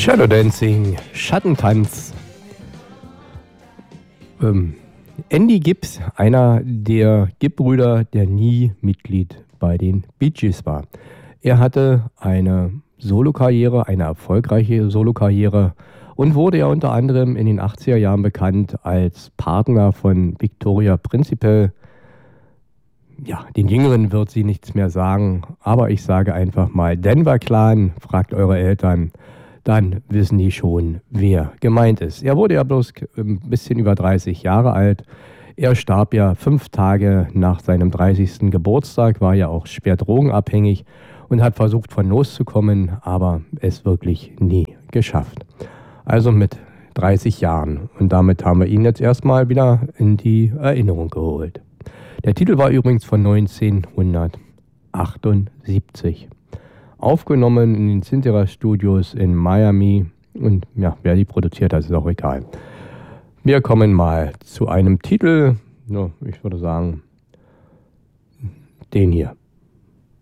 Shadow Dancing, Schattentanz. Andy Gibbs, einer der Gibb-Brüder, der nie Mitglied bei den Bee Gees war. Er hatte eine Solokarriere, eine erfolgreiche Solokarriere und wurde ja unter anderem in den 80er Jahren bekannt als Partner von Victoria Principal. Ja, den Jüngeren wird sie nichts mehr sagen, aber ich sage einfach mal Denver Clan, fragt eure Eltern, dann wissen die schon, wer gemeint ist. Er wurde ja bloß ein bisschen über 30 Jahre alt. Er starb ja 5 Tage nach seinem 30. Geburtstag, war ja auch schwer drogenabhängig und hat versucht, von loszukommen, aber es wirklich nie geschafft. Also mit 30 Jahren. Und damit haben wir ihn jetzt erstmal wieder in die Erinnerung geholt. Der Titel war übrigens von 1978. Aufgenommen in den Synthera Studios in Miami. Und ja, wer die produziert hat, ist auch egal. Wir kommen mal zu einem Titel, ich würde sagen, den hier.